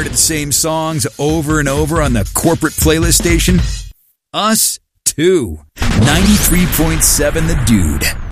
Tired of the same songs over and over on the corporate playlist station? Us too. 93.7 The Dude.